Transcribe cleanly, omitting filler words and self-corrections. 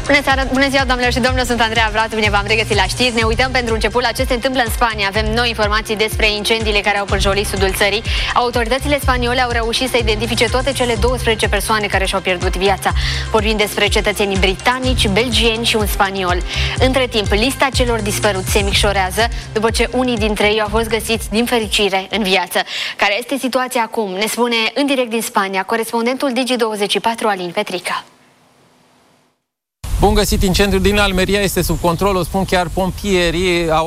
Bună ziua, doamnelor și domnilor, sunt Andreea Vlad, bine v-am regăsit la știri. Ne uităm pentru început la ce se întâmplă în Spania. Avem noi informații despre incendiile care au pârjolit sudul țării. Autoritățile spaniole au reușit să identifice toate cele 12 persoane care și-au pierdut viața. Vorbim despre cetățenii britanici, belgieni și un spaniol. Între timp, lista celor dispăruți se micșorează după ce unii dintre ei au fost găsiți din fericire în viață. Care este situația acum? Ne spune în direct din Spania corespondentul Digi24 Alin Petrica. Bun găsit, incendiul din Almeria este sub control, o spun chiar pompierii.